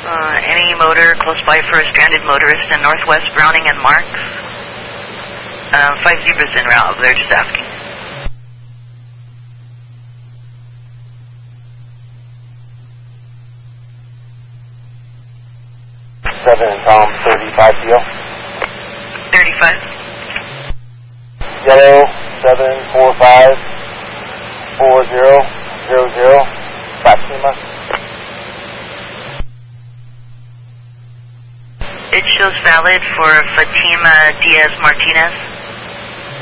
Any motor close by for a stranded motorist in Northwest Browning and Marks? 5 zebras en route, they're just asking. Tom 35 deal. 35. Yellow 7454000 Fatima. It shows valid for Fatima Diaz Martinez.